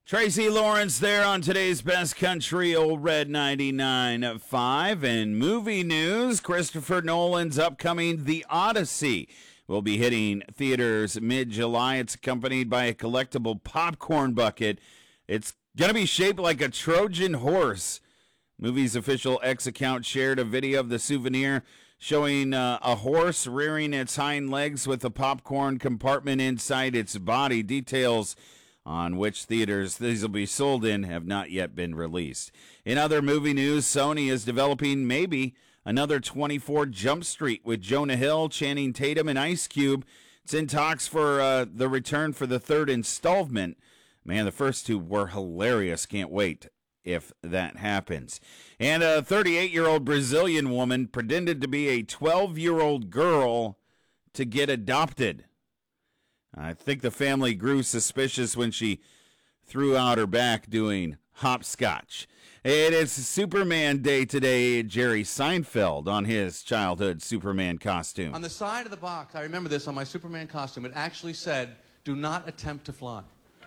Tracy Lawrence there on today's Best Country Old Red 99.5. And movie news, Christopher Nolan's upcoming The Odyssey will be hitting theaters mid-July. It's accompanied by a collectible popcorn bucket. It's going to be shaped like a Trojan horse. Movie's official X account shared a video of the souvenir showing a horse rearing its hind legs with a popcorn compartment inside its body. Details on which theaters these will be sold in have not yet been released. In other movie news, Sony is developing maybe another 24 Jump Street with Jonah Hill, Channing Tatum, and Ice Cube. It's in talks for the return for the third installment. Man, the first two were hilarious. Can't wait if that happens. And a 38-year-old Brazilian woman pretended to be a 12-year-old girl to get adopted. I think the family grew suspicious when she threw out her back doing hopscotch. It is Superman Day today. Jerry Seinfeld on his childhood Superman costume. On the side of the box, I remember this on my Superman costume, it actually said, "Do not attempt to fly."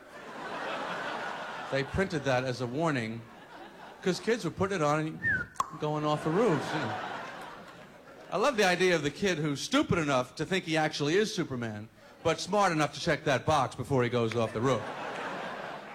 They printed that as a warning because kids were putting it on and going off the roofs. You know. I love the idea of the kid who's stupid enough to think he actually is Superman, but smart enough to check that box before he goes off the roof.